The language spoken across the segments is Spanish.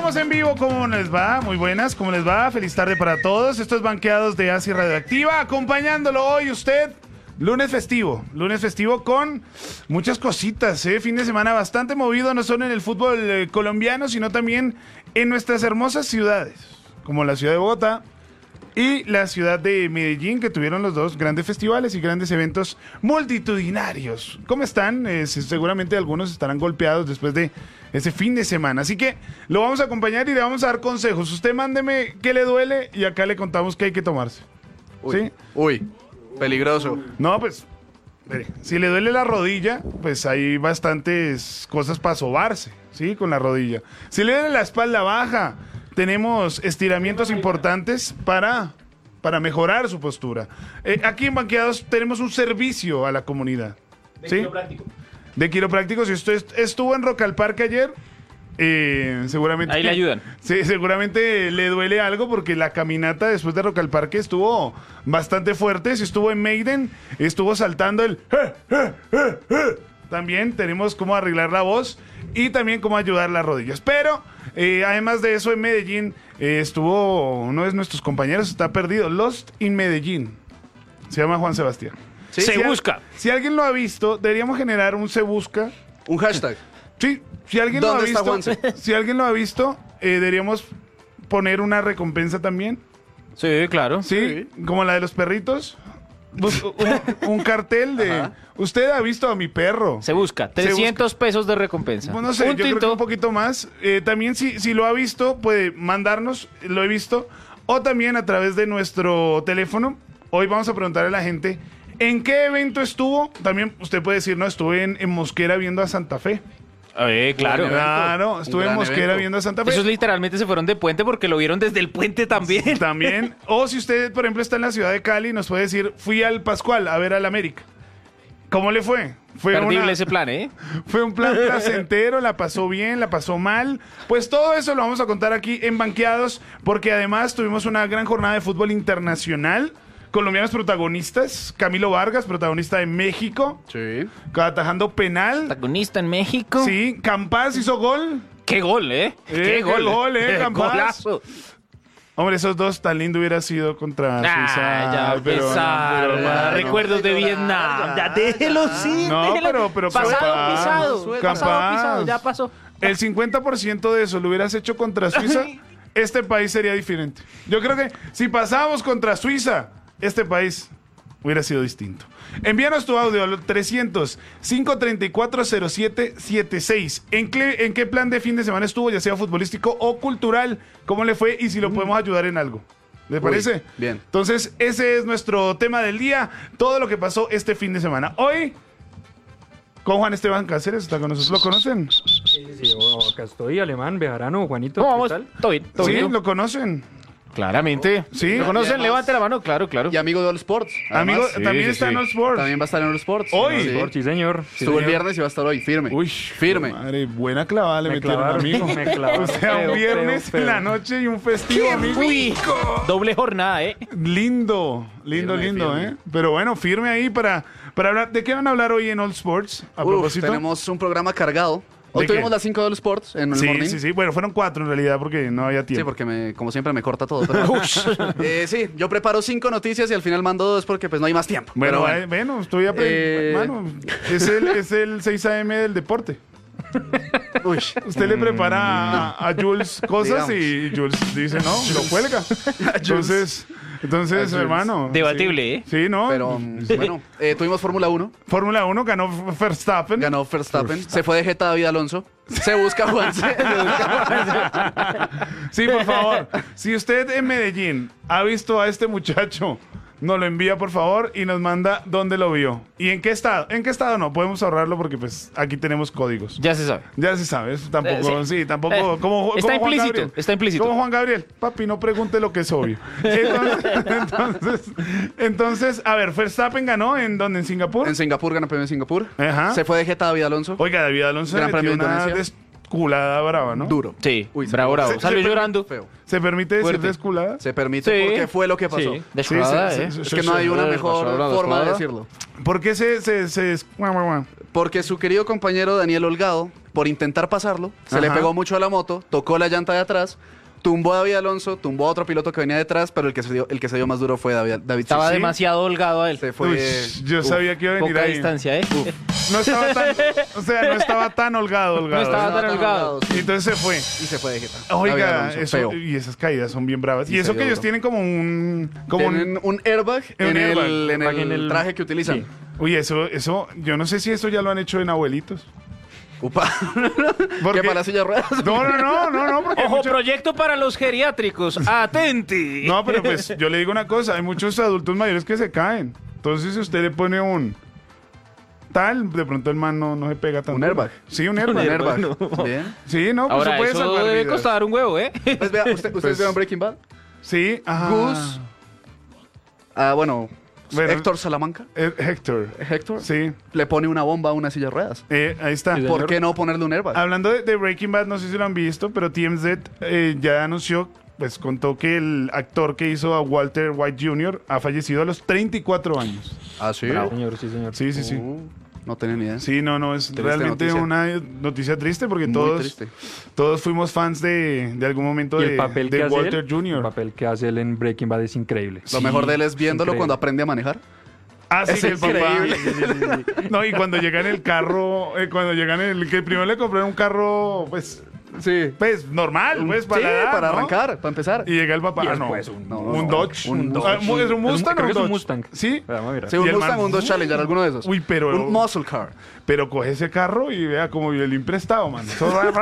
Estamos en vivo, ¿cómo les va? Muy buenas, ¿cómo les va? Feliz tarde para todos. Esto es Banqueados de Asia Radioactiva, acompañándolo hoy usted. Lunes festivo con muchas cositas, fin de semana bastante movido, no solo en el fútbol colombiano, sino también en nuestras hermosas ciudades, como la ciudad de Bogotá y la ciudad de Medellín, que tuvieron los dos grandes festivales y grandes eventos multitudinarios. ¿Cómo están? Seguramente algunos estarán golpeados después de ese fin de semana, así que lo vamos a acompañar y le vamos a dar consejos. Usted mándeme qué le duele y acá le contamos qué hay que tomarse. ¿Sí? Uy, peligroso. No, pues, mire, si le duele la rodilla, pues hay bastantes cosas para sobarse, ¿sí? Con la rodilla. Si le duele la espalda baja, tenemos estiramientos importantes para mejorar su postura. Aquí en Banqueados tenemos un servicio a la comunidad. ¿Sí? De quiropráctico. Si usted estuvo en Rock al Parque ayer, seguramente... Ahí le ayudan. Sí, seguramente le duele algo porque la caminata después de Rock al Parque estuvo bastante fuerte. Si estuvo en Maiden, estuvo saltando el... También tenemos cómo arreglar la voz y también cómo ayudar las rodillas. Pero, además de eso, en Medellín estuvo uno de nuestros compañeros, está perdido, Lost in Medellín. Se llama Juan Sebastián. ¿Sí? Se busca. Si alguien lo ha visto, deberíamos generar un se busca. Un hashtag. Sí, si alguien lo ha visto, si alguien lo ha visto, deberíamos poner una recompensa también. Sí, claro. Sí, como la de los perritos. Un cartel de... Ajá. Usted ha visto a mi perro. Se busca 300 pesos de recompensa. Bueno, no sé, yo creo que un poquito más. También si lo ha visto, puede mandarnos, lo he visto, o también a través de nuestro teléfono. Hoy vamos a preguntarle a la gente ¿en qué evento estuvo? También usted puede decir, no, estuve en Mosquera viendo a Santa Fe. Claro. Claro, estuve en Mosquera viendo a Santa Fe. Esos literalmente se fueron de puente porque lo vieron desde el puente también. También. O si usted, por ejemplo, está en la ciudad de Cali, nos puede decir, fui al Pascual a ver al América. ¿Cómo le fue? Perdible ese plan, ¿eh? Fue un plan placentero, la pasó bien, la pasó mal. Pues todo eso lo vamos a contar aquí en Banqueados, porque además tuvimos una gran jornada de fútbol internacional. Colombianos protagonistas, Camilo Vargas, protagonista de México. Sí. Atajando penal. Protagonista en México. Sí, Campas hizo gol. ¡Qué gol, eh! ¡Qué gol, Campas! ¡Golazo! Hombre, esos dos tan lindo hubiera sido contra Suiza. Ya empezaron. Recuerdos de Vietnam. Ya déjelo, sí. No, déjelo. pero Pasado pisado. Ya pasó. El 50% de eso lo hubieras hecho contra Suiza, este país sería diferente. Yo creo que si pasábamos contra Suiza, este país hubiera sido distinto. Envíanos tu audio al 300-534-0776. ¿En qué plan de fin de semana estuvo, ya sea futbolístico o cultural? ¿Cómo le fue? Y si lo podemos ayudar en algo. ¿Le parece? Bien. Entonces, ese es nuestro tema del día. Todo lo que pasó este fin de semana. Hoy, con Juan Esteban Cáceres, está con nosotros. ¿Lo conocen? Sí, acá estoy, Alemán, Bejarano, Juanito. ¿Cómo vamos? ¿Qué tal? ¿Todo bien? Sí, ¿lo conocen? Claramente. Sí. ¿Lo conocen? Además, Levante la mano, claro. Y amigo de All Sports. Amigo, Además, también está en All Sports. También va a estar en All Sports. Hoy. Sí. Sí, señor. Estuvo el viernes y va a estar hoy, firme. Uy, firme. Madre, buena clavada le Me metieron, clavaron, amigo. me clavaron. O sea, un Feo, viernes feo, en la feo. noche y un festivo, amigo. Uy, doble jornada, ¿eh? Lindo, Firme. ¿eh? Pero bueno, firme ahí para hablar. ¿De qué van a hablar hoy en All Sports? A propósito. Tenemos un programa cargado. Hoy ¿De tuvimos qué? las 5 de All Sports en el morning. Sí. Bueno, fueron 4 en realidad porque no había Sí, tiempo. porque como siempre me corta todo. Pero, sí, yo preparo 5 noticias y al final mando 2 porque pues no hay más tiempo. Bueno, Pero bueno, estoy aprendiendo. Mano, es el 6 AM del deporte. Uy. Usted le prepara a Jules cosas Digamos. y Jules dice, no, lo cuelga. Entonces, hermano. Debatible, ¿eh? Sí, ¿no? Pero bueno, tuvimos Fórmula 1. Fórmula 1 ganó Verstappen. Ganó Verstappen. Se fue de jeta David Alonso. Se busca Juanse. Sí, por favor. Si usted en Medellín ha visto a este muchacho, nos lo envía, por favor, y nos manda dónde lo vio. ¿Y en qué estado? ¿En qué estado no? Podemos ahorrarlo porque pues aquí tenemos códigos. Ya se sabe. Ya se sabe, eso tampoco, sí, tampoco. Como Está Juan implícito, Gabriel. está implícito. Como Juan Gabriel, papi, no pregunte lo que es obvio. Entonces, a ver, Verstappen ganó ¿en dónde? ¿En Singapur? En Singapur, ganó premio en Singapur. Ajá. Se fue de jeta David Alonso. Oiga, David Alonso Gran le metió Premio de una Indonesia. desculada brava, ¿no? Duro. Sí, Uy, bravo. se- Salió se- llorando. Feo. ¿Se permite decir Fuerte. desculada? Se permite Sí. porque fue lo que pasó. Sí, descuidada, Sí, ¿eh? sí, Es que no hay una mejor forma de decirlo. ¿Por qué se... Porque su querido compañero Daniel Holgado por intentar pasarlo, se le Ajá. pegó mucho a la moto, tocó la llanta de atrás, tumbó a David Alonso, tumbó a otro piloto que venía detrás, pero el que se dio más duro fue David Estaba sí, demasiado holgado a él. se fue. Uy, yo sabía que iba a venir Poca ahí. distancia, ¿eh? No estaba tan, o sea, no estaba tan holgado. No estaba ¿eh? tan holgado. sí. Y entonces se fue. Y se fue de jeta. David Oiga, Alonso, eso, feo. y esas caídas son bien bravas. Sí, Y eso se que dio ellos duro. tienen como un... Tienen un airbag en airbag. el traje que utilizan. Sí. Uy, eso, yo no sé si eso ya lo han hecho en abuelitos. Upa. Porque- ¿Qué para la silla de ruedas? No, porque hay Ojo, mucho- proyecto para los geriátricos. Atenti. No, pero pues yo le digo una cosa, hay muchos adultos mayores que se caen. Entonces si usted le pone un tal, de pronto el man no se pega tanto. ¿Un airbag? Sí, un Un airbag. airbag. no. Bien. Sí, no, pues Ahora, eso puede eso salvar debe vidas. costar un huevo, ¿eh? Pues vea, ¿ustedes Pues- vieron Breaking Bad? Sí, ajá. Gus. Ah, bueno, Bueno. Héctor Salamanca. Héctor. Héctor Sí, le pone una bomba a una silla de ruedas. ahí está. Sí, ¿Por qué no ponerle un airbag? Hablando de Breaking Bad, no sé si lo han visto, pero TMZ ya anunció, pues contó que el actor que hizo a Walter White Jr. ha fallecido a los 34 años. Ah, sí. Señor, sí, señor. Sí, sí, sí. No tenía ni idea. Sí, no, es Triste realmente noticia. una noticia triste porque Muy todos, triste. todos fuimos fans de algún momento Y de, el papel que de hace Walter él, el Jr. papel que hace él en Breaking Bad es increíble. Lo mejor de él es viéndolo increíble. cuando aprende a manejar. Ah, sí, Es que el papá. increíble. No, y cuando llega en el carro, cuando llegan en el que primero le compraron un carro, pues Sí. normal, pues Sí, para, la edad, para ¿no? arrancar, para empezar. Y llega el papá. Y Ah, no. después Un Dodge. un Ah, Dodge. ¿Es un Mustang Creo o que es un Dodge? Mustang. Sí. Vamos a mirar. Sí, Y un el Mustang, man- un Dodge Challenger, alguno de esos. Uy, pero- Un muscle car. Pero coge ese carro y vea como violín prestado, man.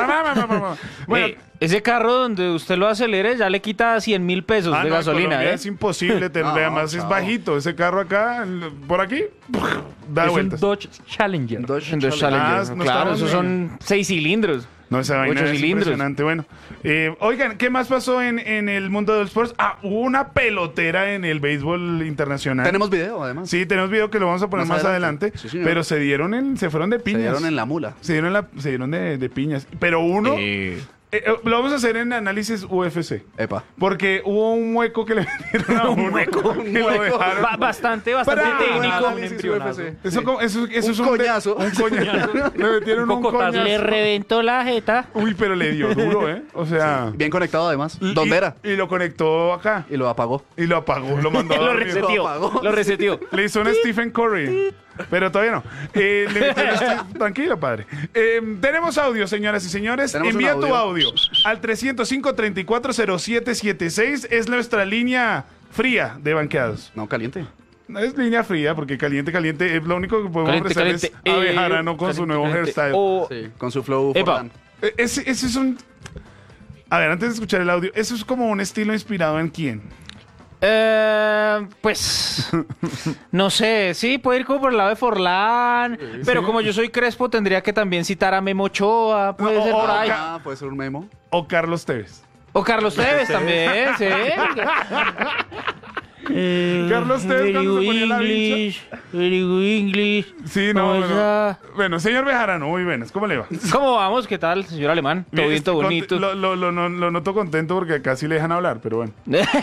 Bueno, Ese carro donde usted lo acelere ya le quita 100.000 pesos ah, de no, en gasolina, Colombia ¿eh? es imposible tener, No, además es chao. bajito. Ese carro acá, por aquí, da Es un vueltas. Dodge Challenger. Un Dodge En dos Challenger. Challenger. no Claro, estamos esos bien. son 6 cilindros. No, esa vaina 8 es cilindros. impresionante. Bueno, oigan, ¿qué más pasó en el mundo de los sports? Ah, hubo una pelotera en el béisbol internacional. Tenemos video, además. Sí, tenemos video que lo vamos a poner más Más adelante. adelante. Sí, señor. Pero se fueron de Se piñas. dieron en la mula. Se dieron de piñas. Pero uno, lo vamos a hacer en análisis UFC. Epa. Porque hubo un hueco que le metieron a uno. que lo dejaron. Bastante Para- técnico. Análisis UFC. Eso es Un coñazo. Un coñazo. Le metieron un cocotazo. coñazo. Le reventó la jeta. Uy, pero le dio duro, ¿eh? O sea... Bien conectado, además. y- ¿Dónde era? Y lo conectó acá. Y lo apagó. Y lo apagó, lo mandó a Lo dormir. reseteó. apagó. Lo reseteó. Le hizo un Stephen Curry. Pero todavía no. Le metió un tranquilo, padre. Tenemos audio, señoras y señores. Tenemos un Envía tu audio. audio al 305-340776. Es nuestra línea fría de banqueados. No, caliente. No es línea fría porque caliente es lo único que podemos Caliente, ofrecer caliente. es a Bejarano con su nuevo hairstyle. Sí, con su flow Epa. Forlán. Ese es un... A ver, antes de escuchar el audio, eso es como un estilo inspirado en quién. Pues no sé, sí, puede ir como por el lado de Forlán, pero como yo soy Crespo tendría que también citar a Memo Ochoa, puede No, ser por ahí. Ah, puede ser un memo. O Carlos Tevez. O Carlos Tevez también, sí. Carlos Tevez cuando se ponía la vincha. Very good English. Sí, no, ¿Cómo bueno. está? Bueno, señor Bejarano, muy buenas. ¿Cómo le va? ¿Cómo vamos? ¿Qué tal, señor Alemán? Todo bien, todo bonito. Lo noto contento porque casi le dejan hablar, pero bueno.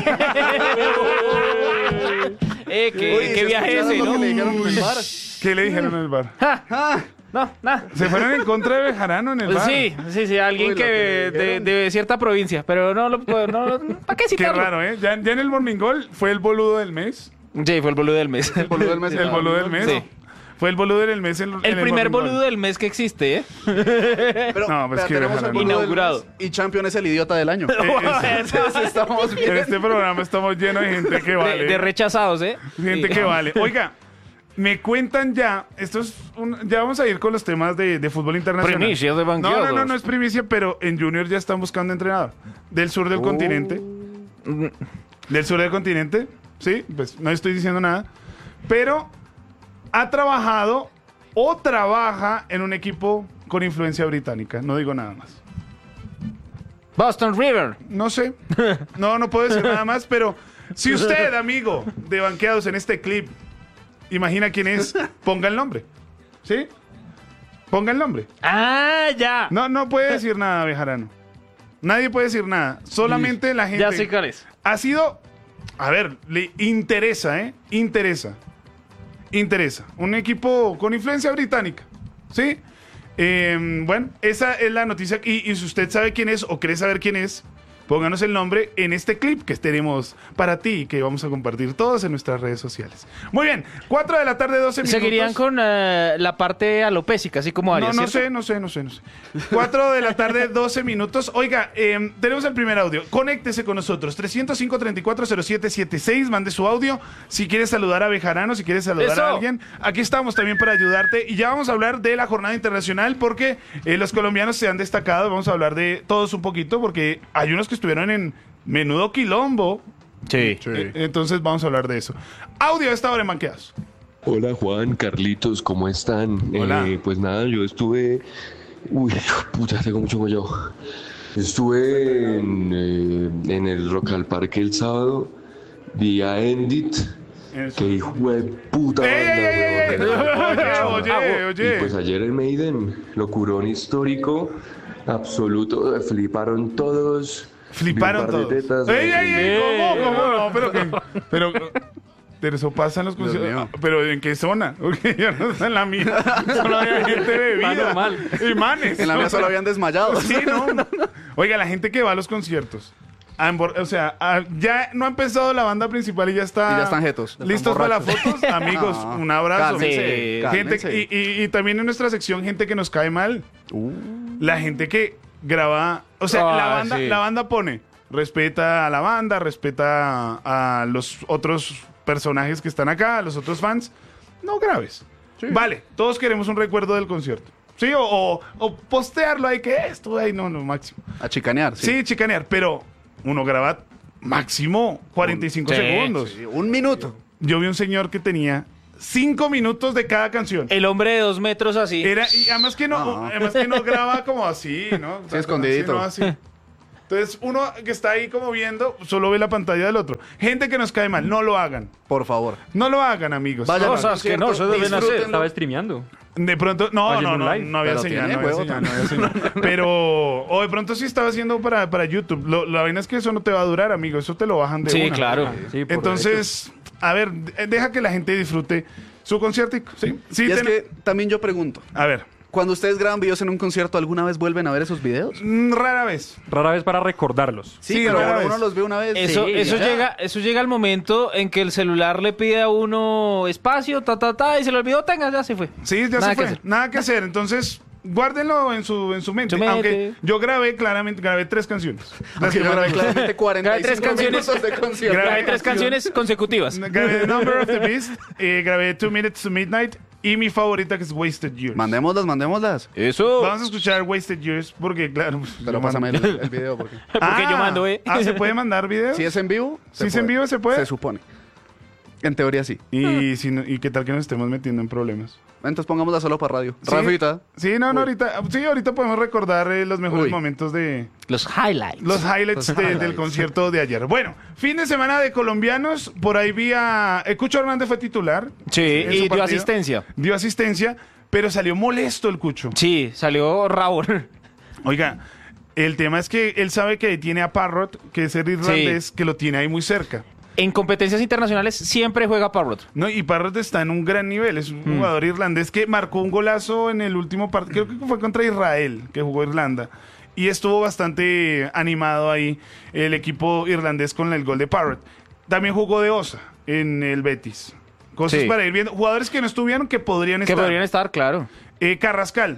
¿Qué Uy, ¿se viaje escucharon ese, lo no? que le dijeron en el bar? ¿Qué le dijeron en el bar? No, nada. Se fueron en contra de Bejarano en el bar. Sí, alguien Uy, lo que que le de, dijeron. de cierta provincia, pero no lo puedo, ¿para qué Qué citarlo? raro, ¿eh? Ya en el Morning Goal fue el boludo del mes. Sí, fue el boludo del mes. El boludo del mes. El boludo del mes. Sí. Fue el boludo del mes en El en primer Morning Goal. boludo del mes que existe, ¿eh? Pero, No, pues vea, que tenemos Bejarano. el boludo del Inaugurado. mes Y Champion es el idiota del año. Eso. Estamos En bien. este programa estamos llenos de gente que vale. De rechazados, ¿eh? Gente Sí. que vale. Oiga, me cuentan ya, ya vamos a ir con los temas de fútbol internacional. Primicia de banqueados. No es primicia, pero en Junior ya están buscando entrenador. Del sur del continente. Del sur del continente, sí, pues no estoy diciendo nada. Pero ha trabajado o trabaja en un equipo con influencia británica. No digo nada más. Boston River. No sé. No puedo decir nada más, pero si usted, amigo de banqueados en este clip, imagina quién es, ponga el nombre. ¿Sí? Ponga el nombre. Ah, ya. No puede decir nada, Bejarano. Nadie puede decir nada. Solamente la gente. Ya sé cuál es. Ha sido. A ver, le interesa, ¿eh? Interesa. Un equipo con influencia británica. ¿Sí? Bueno, esa es la noticia. Y si usted sabe quién es o cree saber quién es, pónganos el nombre en este clip que tenemos para ti y que vamos a compartir todos en nuestras redes sociales. Muy bien, 4 de la tarde, 12 minutos. Seguirían con la parte alopésica, así como Arias, No ¿cierto? sé. 4 de la tarde, 12 minutos. Oiga, tenemos el primer audio. Conéctese con nosotros. 305-340776. Mande su audio. Si quieres saludar a Bejarano, si quieres saludar ¡Eso! a alguien. Aquí estamos también para ayudarte. Y ya vamos a hablar de la jornada internacional porque los colombianos se han destacado. Vamos a hablar de todos un poquito porque hay unos que estuvieron en menudo quilombo. Sí. Entonces vamos a hablar de eso. Audio a esta hora en Banqueados. Hola Juan, Carlitos, ¿cómo están? Hola. Pues nada, yo estuve... Uy, puta, tengo mucho mollado. Estuve en el Rock al Parque el sábado, vi a Endit, Eso. que hijo de puta ¡Ey! banda, weón. Oye. Y pues ayer el Maiden, locurón histórico, absoluto, fliparon todos. Fliparon vi un par de todos. tetas, ¡Ey! ¿Cómo? No, pero eso pasa en los Dios conciertos. mío. ¿Pero en qué zona? Porque yo no sé en la mía. Solo había gente bebida. normal. Y manes. En la mía solo habían desmayado. Sí, no. Oiga, la gente que va a los conciertos. O sea, ya no ha empezado la banda principal y ya está. Y ya están jetos. ¿Listos para las fotos? Amigos, No. un abrazo. Cálmense, Gente, cálmense. y también en nuestra sección, gente que nos cae mal. La gente que graba. O sea, Sí. la banda pone. Respeta a la banda, respeta a los otros personajes que están acá, a los otros fans. No grabes. Vale, todos queremos un recuerdo del concierto. Sí, o postearlo ahí, que esto, ahí no, máximo. A chicanear, Sí, chicanear, pero uno graba máximo 45 Sí, segundos. Sí, 1 minuto. Yo vi un señor que tenía 5 minutos de cada canción. El hombre de 2 metros así. Y además que no graba como así, ¿no? Sí, escondidito. Así, no así. Entonces, uno que está ahí como viendo, solo ve la pantalla del otro. Gente que nos cae mal, no lo hagan. Por favor. No lo hagan, amigos. Vayan al Cosas que concierto, no se deben hacer. disfrútenlo. Estaba streameando. De pronto, no Haciendo un live. había Pero señal, tiene no había huevo señal, no había señal. Pero, o de pronto sí estaba haciendo para YouTube. La vaina es que eso no te va a durar, amigo. Eso te lo bajan de Sí, una. claro. Sí, por Entonces, a ver, deja que la gente disfrute su conciertico. Sí, Y es que también yo pregunto, A ver, cuando ustedes graban videos en un concierto, ¿alguna vez vuelven a ver esos videos? rara vez. Rara vez para recordarlos. Sí, pero rara uno vez. los ve una vez. Eso ya. llega al momento en que el celular le pide a uno espacio, y se le olvidó, tenga, ya se fue. Sí, ya Nada se que fue. hacer. Nada que hacer. Entonces, guárdenlo en su mente. Su mente. Aunque yo grabé 3 canciones. Aunque yo grabé claramente 45 tres canciones. minutos de concierto. Grabé Grabé 3 canciones consecutivas. Grabé The Number of the Beast, grabé 2 Minutes to Midnight y mi favorita que es Wasted Years. Mandémoslas. Eso. Vamos a escuchar Wasted Years porque, claro... Pero yo pásame mando- el video porque... Porque yo mando, ¿se puede mandar videos? Si es en vivo, Si es en vivo, ¿se puede? Se supone. En teoría sí. Y qué tal que nos estemos metiendo en problemas. Entonces pongámosla solo para radio. Sí. Rafita. Sí, ahorita podemos recordar los mejores Uy. momentos de... Los highlights. Los highlights, del concierto de ayer. Bueno, fin de semana de colombianos. Por ahí vi a... Cucho Hernández fue titular. Sí, en su y dio partido. asistencia. Dio asistencia, pero salió molesto el Cucho. Sí, salió Raúl. Oiga, el tema es que él sabe que tiene a Parrot, que es el irlandés, que lo tiene ahí muy cerca. En competencias internacionales siempre juega Parrot. No, y Parrot está en un gran nivel. Es un jugador irlandés que marcó un golazo en el último partido. Creo que fue contra Israel, que jugó Irlanda. Y estuvo bastante animado ahí el equipo irlandés con el gol de Parrot. También jugó de Osa en el Betis. Cosas Sí. para ir viendo. Jugadores que no estuvieron, que podrían Que estar. podrían estar, claro. Carrascal.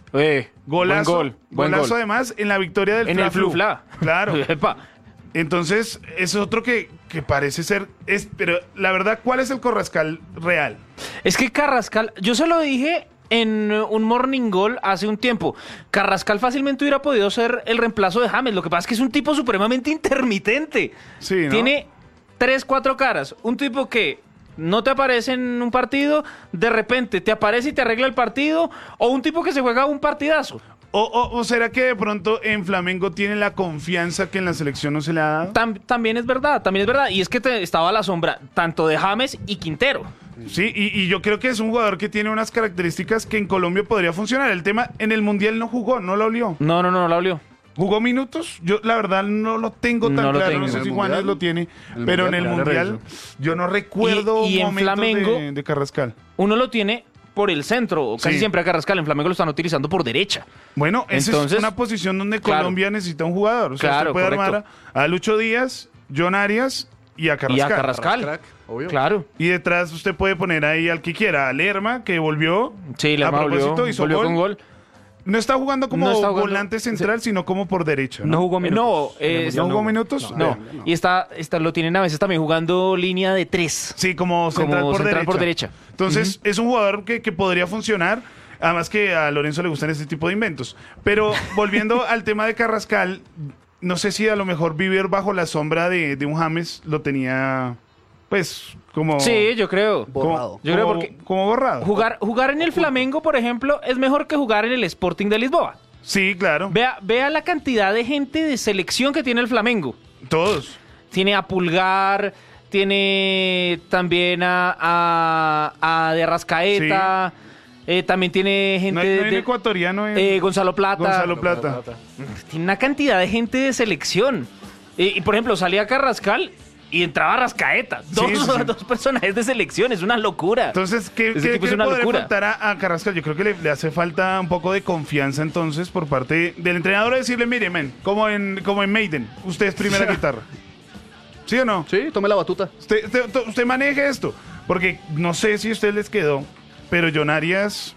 Buen Golazo. gol. Buen Golazo gol. además en la victoria del En el Fla-Flu. Flu-Fla. Claro. Epa. Entonces, es otro que parece ser... pero la verdad, ¿cuál es el Carrascal real? Es que Carrascal, yo se lo dije en un Morning Goal hace un tiempo. Carrascal fácilmente hubiera podido ser el reemplazo de James. Lo que pasa es que es un tipo supremamente intermitente. Sí, ¿no? Tiene 3, 4 caras. Un tipo que no te aparece en un partido, de repente te aparece y te arregla el partido, o un tipo que se juega un partidazo. ¿O será que de pronto en Flamengo tiene la confianza que en la selección no se le ha dado? También es verdad, también es verdad. Y es que estaba a la sombra tanto de James y Quintero. Sí, y yo creo que es un jugador que tiene unas características que en Colombia podría funcionar. El tema, en el Mundial no jugó, no lo olió. No la olió. ¿Jugó minutos? Yo la verdad no lo tengo tan No lo claro, tengo. no sé ¿En si el Juanes Mundial? lo tiene, ¿En el pero en Mundial? el Ya le Mundial yo no recuerdo Y en momentos Flamengo- de Carrascal. Uno lo tiene por el centro, casi Sí. siempre a Carrascal. En Flamengo lo están utilizando por derecha. Bueno, esa Entonces, es una posición donde claro. Colombia necesita un jugador. O sea, Claro, usted puede correcto. armar a Lucho Díaz, John Arias y a Carrascal. Y a Carrascal. Crack, obvio. Claro. Y detrás usted puede poner ahí al que quiera, a Lerma, que volvió. Sí, a Lerma propósito, hizo volvió gol. con gol. No está jugando como No está jugando- volante central, sino como por derecha. No ¿no? jugó minutos. No, En el Mundial ¿No jugó minutos? No, y lo tienen a veces también jugando línea de 3. Sí, como central, por derecha. Entonces, es un jugador que podría funcionar. Además que a Lorenzo le gustan este tipo de inventos. Pero volviendo al tema de Carrascal, no sé si a lo mejor vivir bajo la sombra de un James lo tenía, pues, como... Sí, yo creo. Borrado. Yo creo como- porque como borrado. jugar en el Flamengo, por ejemplo, es mejor que jugar en el Sporting de Lisboa. Sí, claro. Vea la cantidad de gente de selección que tiene el Flamengo. Todos. Tiene a Pulgar, tiene también a de Arrascaeta, también tiene gente No hay un de ecuatoriano en Gonzalo Plata. Gonzalo Plata. Tiene una cantidad de gente de selección. Y por ejemplo, salía Carrascal y entraba Arrascaeta. Sí, sí, sí. Dos personajes de selección, es una locura. Entonces, ¿qué, Ese qué- tipo qué es le una podría locura. faltar a Carrascal? Yo creo que le hace falta un poco de confianza entonces por parte del entrenador, decirle, mire, men, como en Maiden, usted es primera guitarra. ¿Sí o no? Sí, tome la batuta. Usted maneje esto. Porque no sé si a usted les quedó, pero John Arias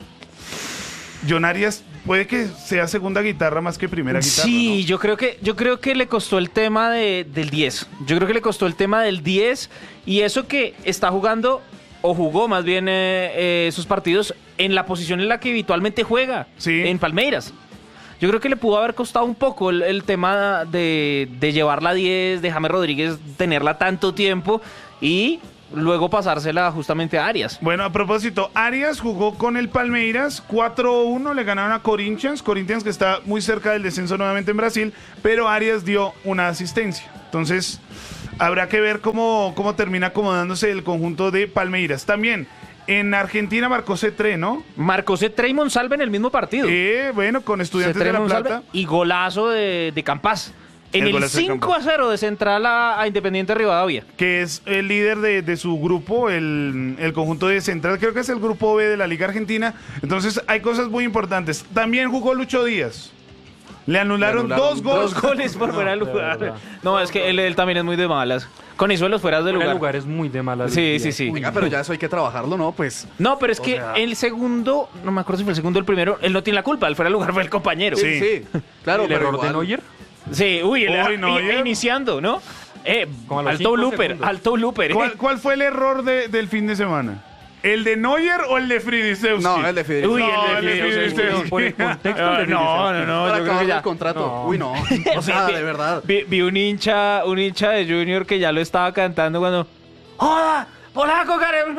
puede que sea segunda guitarra más que primera guitarra. Sí, ¿no? yo creo que le costó el tema del 10. Yo creo que le costó el tema del 10 y eso que está jugando, o jugó más bien sus partidos en la posición en la que habitualmente juega, Sí. en Palmeiras. Yo creo que le pudo haber costado un poco el tema de llevar la 10, de James Rodríguez, tenerla tanto tiempo y luego pasársela justamente a Arias. Bueno, a propósito, Arias jugó con el Palmeiras 4-1, le ganaron a Corinthians que está muy cerca del descenso nuevamente en Brasil, pero Arias dio una asistencia. Entonces, habrá que ver cómo termina acomodándose el conjunto de Palmeiras. También, en Argentina marcó C3, ¿no? Marcó Cetré y Monsalve en el mismo partido. Bueno, con Estudiantes Cetré, de La Monsalve Plata. y golazo de Campas. En El el golazo de 5-0 de Central a Independiente Rivadavia. Que es el líder de su grupo, el conjunto de Central, creo que es el grupo B de la Liga Argentina. Entonces hay cosas muy importantes. También jugó Lucho Díaz. Le anularon dos goles. Dos goles por fuera de lugar. verdad. No, es que él también es muy de malas. Con eso los fueras de El lugar. lugar es muy de mala. Sí, sí, sí. Venga, pero ya eso hay que trabajarlo, ¿no? Pues. No, pero es O que sea- el segundo, no me acuerdo si fue el segundo o el primero, él no tiene la culpa, el fuera de lugar fue el compañero. Sí. Sí, claro, El pero error de igual. Neuer. Sí, uy, Uy, no, ya- iniciando, ¿no? Como a los Alto 5 blooper, segundos. alto blooper. ¿Cuál fue el error del fin de semana? ¿El de Neuer o el de Fridisewski? No, el de Fidel. Uy, No, el de Fridisewski. Por el contexto de No, Vinicius. no, Para yo creo acabar que el ya. contrato. No. Uy, no. O sea, de verdad. Vi un hincha de Junior que ya lo estaba cantando cuando. ¡Joda! ¡Polaco, Karen!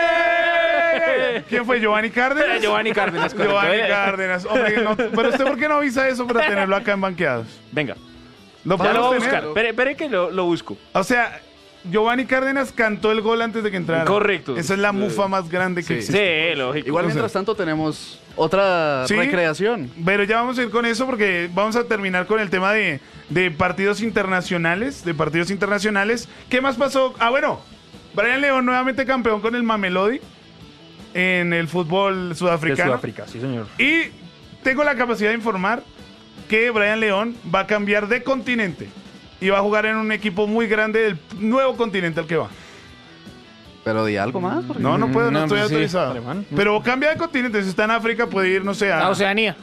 ¡Eh! ¿Quién fue? ¿Giovanni Cárdenas? Giovanni Cárdenas, correcto. Giovanni Cárdenas. Hombre, no, pero usted, ¿por qué no avisa eso para tenerlo acá en Banqueados? Venga, ¿Lo ya lo podemos voy a tener? buscar. Espere que lo busco. O sea, Giovanni Cárdenas cantó el gol antes de que entrara. Correcto. Esa es la mufa más grande que Sí. existe. Sí, lógico. Igual O sea- mientras tanto tenemos otra Sí. recreación. Pero ya vamos a ir con eso porque vamos a terminar con el tema de partidos internacionales. ¿Qué más pasó? Ah, bueno, Brian León nuevamente campeón con el Mamelodi en el fútbol De sudafricano. Sudáfrica, sí, señor. Y tengo la capacidad de informar que Brian León va a cambiar de continente y va a jugar en un equipo muy grande del nuevo continente al que va. Pero di algo más. porque- No puedo, no No, estoy pues sí. autorizado. Alemán. Pero cambia de continente. Si está en África, puede ir, no sé, A Oceanía.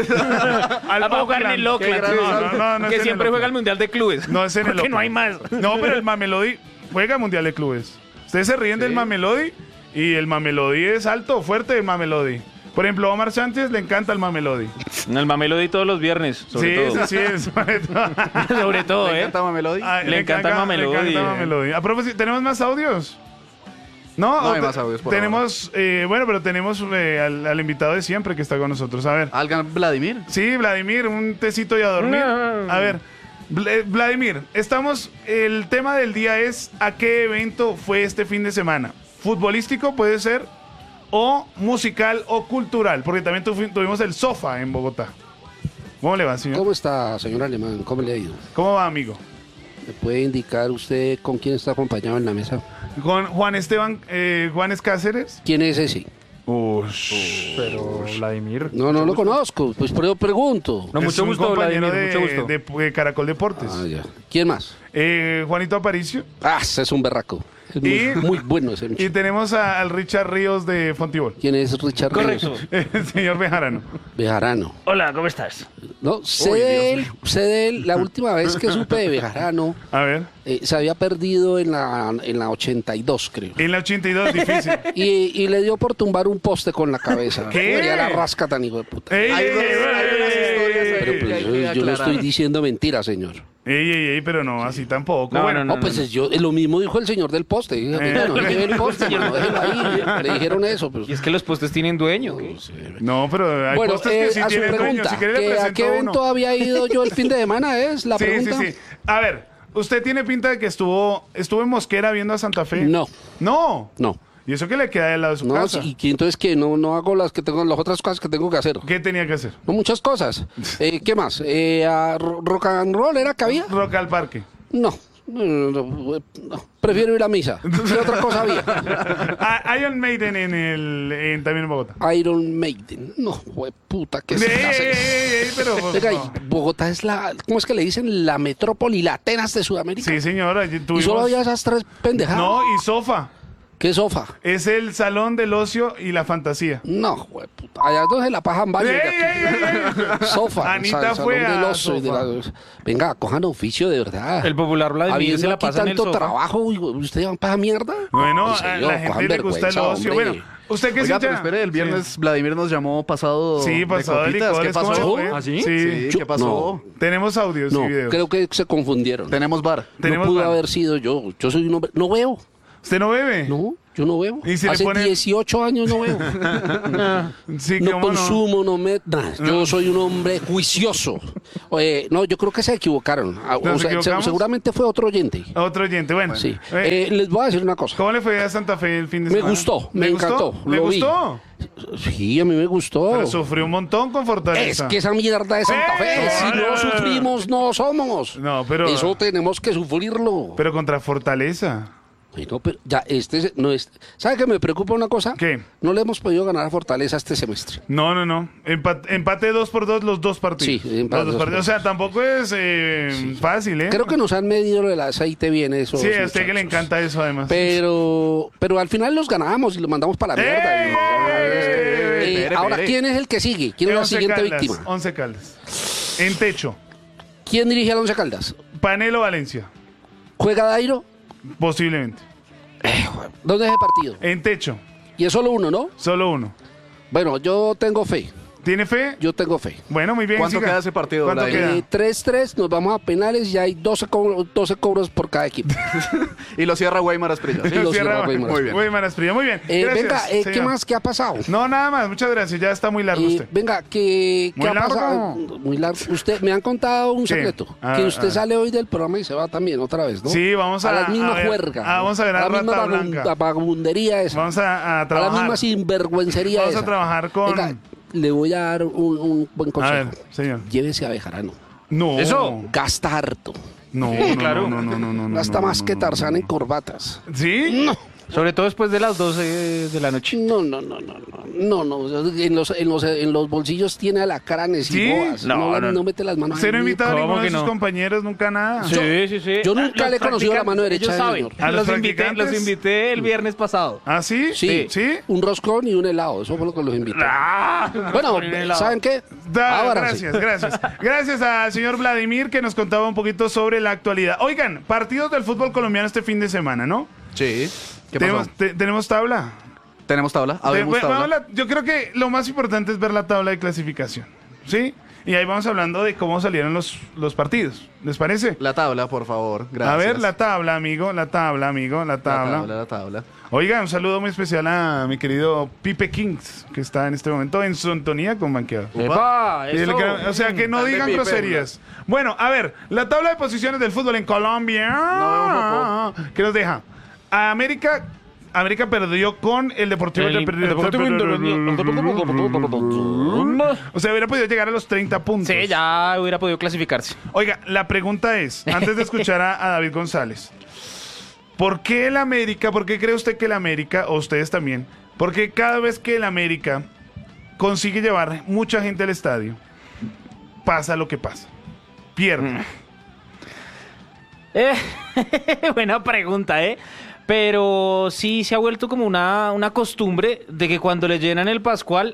al Va a jugar en el Auckland. Oakland. No es Que en siempre el juega el Auckland. Mundial de Clubes. No es en el Porque no Oakland. hay más. No, pero el Mamelodi juega Mundial de Clubes. Ustedes se ríen del Mamelodi y el Mamelodi es alto, fuerte el Mamelodi. Por ejemplo, a Omar Sánchez le encanta el Mamelodi. El Mamelodi todos los viernes, sobre todo. Sí, sobre todo. Sobre todo, ¿Le encanta Mamelodi? Ah, Le encanta el Mamelodi, Le encanta Mamelodi. A propósito, ¿tenemos más audios? No, No hay más audios por tenemos, bueno, pero tenemos al invitado de siempre que está con nosotros. A ver. Algan Vladimir. Sí, Vladimir, un tecito y a dormir. No. A ver, Vladimir, el tema del día es ¿a qué evento fue este fin de semana? ¿Futbolístico puede ser? ¿O musical o cultural? Porque también tuvimos el Sofa en Bogotá. ¿Cómo le va, señor? ¿Cómo está, señor Alemán? ¿Cómo le ha ido? ¿Cómo va, amigo? ¿Me puede indicar usted con quién está acompañado en la mesa? Con Juan Esteban Juanes Cáceres. ¿Quién es ese? Ush. Pero Vladimir. No lo conozco, pues por eso pregunto. No, Es mucho un gusto, compañero Vladimir, mucho gusto. de Caracol Deportes. Ah, ya. ¿Quién más? Juanito Aparicio. Ese es un berraco. Es muy, Y- muy bueno ese muchacho. Y tenemos al Richard Ríos de Fontibol. ¿Quién es Richard Correcto. Ríos? El señor Bejarano. Bejarano. Hola, ¿cómo estás? No, sé de él. La última vez que supe de Bejarano, A ver. se había perdido en la 82, creo. En la 82, difícil. Y le dio por tumbar un poste con la cabeza. ¿Qué? Quería la rasca tan hijo de puta. ¡Ey, Hay ey, unas ey, historias ahí Pero que pues, hay que yo no aclarar. estoy diciendo mentiras, señor. ey, pero no, así tampoco. No, Bueno, no, No, pues lo mismo dijo el señor del poste. Dijo, bueno, lleve el poste, no, déjelo ahí. Le dijeron eso. Pues. Y es que los postes tienen dueño. ¿qué? no, pero hay Bueno, postes que sí a su tienen dueño. pregunta, Si quiere le ¿a presento qué evento uno. había ido yo el fin de semana? Es la Sí, pregunta. sí. A ver, usted tiene pinta de que estuvo en Mosquera viendo a Santa Fe. No. No. No. ¿Y eso que le queda del lado de su No, casa? y que entonces que no hago las otras cosas que tengo que hacer. ¿Qué tenía que hacer? No, muchas cosas. ¿Qué más? ¿Rock and roll era que había? Rock al parque. No. No. Prefiero ir a misa. ¿Qué otra cosa había? Iron Maiden también en Bogotá. Iron Maiden. No, puta, ¿qué es Pero, Venga, no. y Bogotá es ¿cómo es que le dicen? La metrópoli, la Atenas de Sudamérica. Sí, señora. Y solo había esas tres pendejadas. No, y Sofa. ¿Qué sofá? Es el salón del ocio y la fantasía. No, puta. Allá donde la pajan varios. ¡Ey, ey, ey! Sofá. Anita salón fue del a oso y de Sofa. Venga, cojan oficio de verdad. El popular Vladimir Habiendo se la aquí pasa en el tanto sofá. trabajo, ¿ustedes van para mierda? Bueno, En a serio, la gente cojan le gusta el vergüenza, ocio. hombre. Bueno, ¿usted qué Oiga, sí pero ya? espere, el viernes Vladimir nos llamó pasado Sí, pasado de copitas. ¿Qué licores. ¿Cómo pasó? le fue? ¿Ah, sí? Sí, Yo- ¿qué pasó? Tenemos audios No, y videos. creo que se confundieron. Tenemos bar. Tenemos no pudo bar. haber sido yo. Yo soy un hombre. No veo. ¿Usted no bebe? No, yo no veo. ¿Y si le Hace ponen- 18 años no veo. Sí, No ¿cómo consumo, no me... nah, yo soy un hombre juicioso. No, yo creo que se equivocaron. ¿Nos equivocamos? Seguramente fue otro oyente. Otro oyente, bueno. Sí. Eh, Les voy a decir una cosa. ¿Cómo le fue a Santa Fe el fin de Me semana? gustó, me ¿Le gustó? encantó, ¿Le lo vi. gustó? Sí, a mí me gustó. Pero sufrió un montón con Es Fortaleza. que esa mierda de Santa Fe, ¡Eh! si no sufrimos, no somos. No, pero- Eso tenemos que sufrirlo. Pero contra Fortaleza. No, pero ya, no es... ¿Sabe qué me preocupa una cosa? ¿Qué? No le hemos podido ganar a Fortaleza este semestre. No. Empate 2-2 los dos partidos. Sí, empate Los dos 2-2. partidos. O sea, tampoco es fácil, ¿eh? Creo que nos han medido el aceite bien eso. Sí, a usted que le encanta eso además. Pero al final los ganamos y los mandamos para la mierda. ¡Ey! Espere, Ahora, espere. ¿quién es el que sigue? ¿Quién es la Once siguiente Caldas, víctima? 11 Caldas. En techo. ¿Quién dirige al Once Caldas? Panelo Valencia. ¿Juega Dairo? Posiblemente. ¿Dónde es el partido? En techo. Y es solo uno, ¿no? Solo uno. Bueno, yo tengo fe. ¿Tiene fe? Yo tengo fe. Bueno, muy bien. ¿Cuánto siga. queda ese partido, ¿Cuánto Vladimir? queda? 3-3, nos vamos a penales y hay 12 cobros por cada equipo. Y lo cierra Weimar Asprilla. ¿sí? lo Cierra- cierra Weimar. Muy bien. Weimar Asprilla. Muy bien. Gracias, Venga, ¿qué señor. más? ¿Qué ha pasado? No, nada más. Muchas gracias. Ya está muy largo usted. Venga, ¿qué Muy ha largo. pasado? Muy largo. Usted me han contado un ¿Qué? secreto. A Que ver, usted a ver. sale hoy del programa y se va también otra vez, ¿no? Sí, vamos a la misma ver- juerga. vamos a ver a la misma Rata Blanca. vagabundería esa. Vamos a a la trabajar. misma sinvergüencería Vamos a esa. trabajar con... Venga, le voy a dar un buen A consejo. ver, señor. Llévese a Bejarano. No. Eso. Gasta harto. No, Sí, no, claro. no. Gasta más que Tarzán en corbatas. ¿Sí? No. Sobre todo después de las 12 de la noche. No. En los bolsillos tiene alacranes ¿Sí? y boas. No. No mete las manos ¿Usted no ha ahí. invitado a ¿Cómo ninguno de que sus no? compañeros? Nunca nada. Sí. Yo nunca Los le he conocido la mano derecha ellos del saben. señor. ¿A los Los invité practicantes? el viernes pasado. ¿Ah, sí? Sí, ¿Sí? un roscón y un helado. Eso fue lo que los invité. Ah, Bueno, Con el helado. ¿saben qué? Ahora sí. gracias. Gracias al señor Vladimir que nos contaba un poquito sobre la actualidad. Oigan, partidos del fútbol colombiano este fin de semana, ¿no? Sí. ¿Qué pasó? ¿Tenemos tabla? ¿Tenemos tabla? Habemos Bueno, tabla. yo creo que lo más importante es ver la tabla de clasificación, ¿sí? Y ahí vamos hablando de cómo salieron los partidos. ¿Les parece? La tabla, por favor. Gracias. A ver, la tabla, amigo. La tabla. La tabla. Oiga, un saludo muy especial a mi querido Pipe Kings, que está en este momento en sintonía con Banqueado. ¡Epa! Y el Eso. que- o sea, que no Grande digan Pipe, groserías. Bueno, a ver, la tabla de posiciones del fútbol en Colombia. ¿Qué nos deja? A América perdió con el Deportivo O sea, hubiera podido llegar a los 30 puntos. Sí, ya hubiera podido clasificarse. Oiga, la pregunta es, antes de escuchar a David González, ¿por qué el América, por qué cree usted que el América, o ustedes también, Porque cada vez que el América consigue llevar mucha gente al estadio, pasa lo que pasa. Pierde. Buena pregunta, ¿eh? Pero sí se ha vuelto como una costumbre de que cuando le llenan el Pascual,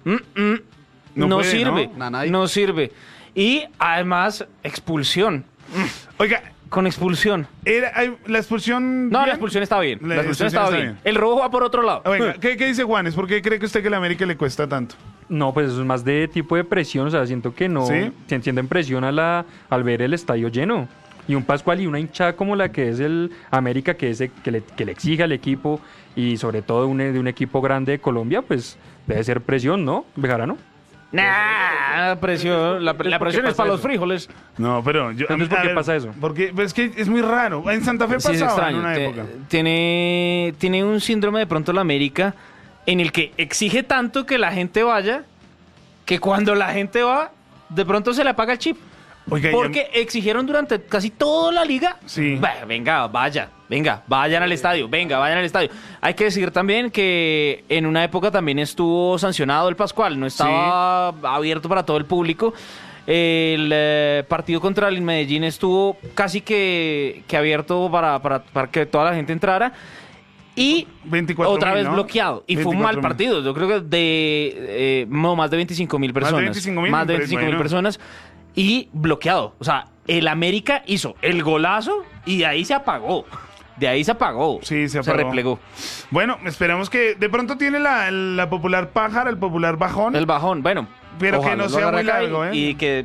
No no puede, sirve, ¿no? Nanay. no sirve. Y además, expulsión. Oiga, Con expulsión. la expulsión... No, bien? la expulsión estaba bien. La La expulsión expulsión estaba está bien. bien. El robo va por otro lado. Oiga, ¿qué dice Juanes? ¿Por qué cree que usted que el América le cuesta tanto? No, pues eso es más de tipo de presión, o sea, siento que no ¿Sí? se sienten presión al ver el estadio lleno. Y un Pascual y una hinchada como la que es el América, que le exige al equipo y sobre todo de un equipo grande de Colombia, pues debe ser presión, ¿no? Bejarano. Nah, presión, la ¿por qué presión es pasa para los eso? frijoles. No, pero... Entonces, ¿por qué pasa eso? Porque es que es muy raro. En Santa Fe Sí, es pasaba en extraño. una época. Tiene un síndrome de pronto la América en el que exige tanto que la gente vaya, que cuando la gente va, de pronto se le apaga el chip. Oiga, Porque exigieron durante casi toda la liga. Sí. Venga, vayan al estadio, vayan al estadio. Hay que decir también que en una época también estuvo sancionado el Pascual, no estaba abierto para todo el público. El partido contra el Medellín estuvo casi que abierto para que toda la gente entrara. Y 24.000, otra vez ¿no? bloqueado. Y fue un mal 24.000. partido. Yo creo que más de 25.000 personas. 25.000, Más de pues, 25.000 bueno. personas. Y bloqueado. O sea, el América hizo el golazo y de ahí se apagó. Sí, se apagó. replegó. Bueno, esperamos que... De pronto tiene la popular pájara, el popular bajón. El bajón, bueno. Pero que ojalá no lo sea agarre muy acá largo, ¿eh? Y que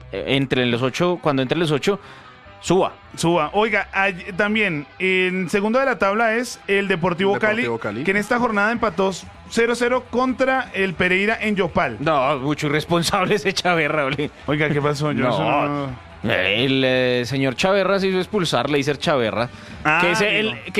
cuando entre los 8, suba. Suba. Oiga, también, en segundo de la tabla es el Deportivo Cali, Cali. que en esta jornada empató 0-0 contra el Pereira en Yopal. No, mucho irresponsable ese Chaverra, ole. Oiga, ¿qué pasó? Yo No. eso no- El señor Chaverra se hizo expulsar, le dice Chaverra. Ah, que es digo. el que